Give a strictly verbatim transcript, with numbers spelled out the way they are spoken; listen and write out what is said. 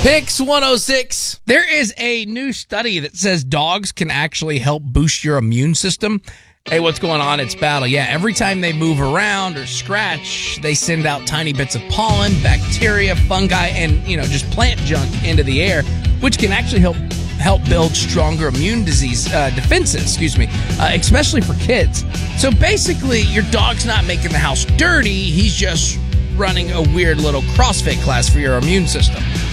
Pix one oh six. There is a new study that says dogs can actually help boost your immune system. Hey, what's going on? It's Battle. Yeah, every time they move around or scratch, they send out tiny bits of pollen, bacteria, fungi, and, you know, just plant junk into the air, which can actually help help build stronger immune disease uh, defenses, excuse me, uh, especially for kids. So basically, your dog's not making the house dirty. He's just running a weird little CrossFit class for your immune system.